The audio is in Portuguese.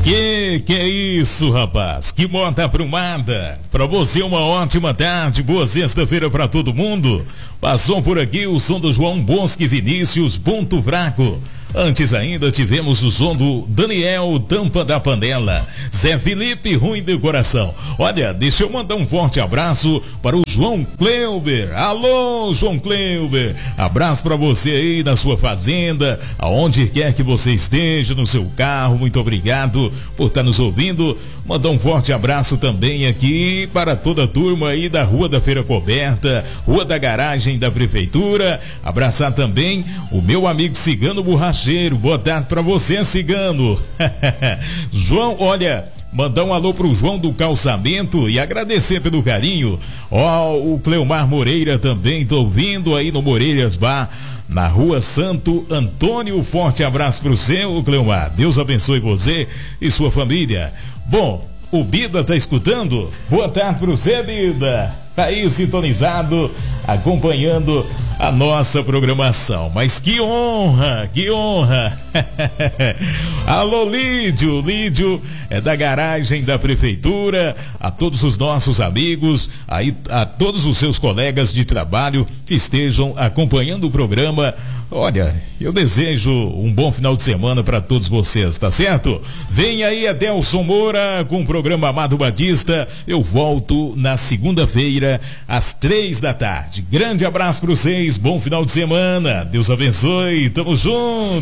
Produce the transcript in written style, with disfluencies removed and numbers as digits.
Que é isso, rapaz? Que moda aprumada. Pra você uma ótima tarde, boa sexta-feira pra todo mundo. Passou por aqui o som do João Bosque Vinícius, Ponto Fraco. Antes ainda tivemos o som do Daniel, Tampa da Panela. Zé Felipe, Ruim de Coração. Olha, deixa eu mandar um forte abraço para o João Cleuber. Alô, João Cleuber. Abraço para você aí na sua fazenda, aonde quer que você esteja, no seu carro. Muito obrigado por estar nos ouvindo. Mandar um forte abraço também aqui para toda a turma aí da Rua da Feira Coberta, Rua da Garagem da Prefeitura. Abraçar também o meu amigo Cigano Borracheiro. Boa tarde pra você, Cigano. João, olha, mandar um alô pro João do Calçamento e agradecer pelo carinho. O Cleomar Moreira também, tô ouvindo aí no Moreiras Bar, na Rua Santo Antônio. Forte abraço pro seu, Cleomar. Deus abençoe você e sua família. Bom, o Bida tá escutando? Boa tarde pro você, Bida. Tá aí sintonizado, acompanhando a nossa programação. Mas que honra, que honra. Alô, Lídio é da Garagem da Prefeitura. A todos os nossos amigos, aí, a todos os seus colegas de trabalho que estejam acompanhando o programa. Olha, eu desejo um bom final de semana para todos vocês, tá certo? Vem aí Adelson Moura com o programa Amado Batista. Eu volto na segunda-feira às 3 da tarde. Grande abraço para vocês, bom final de semana. Deus abençoe, tamo junto.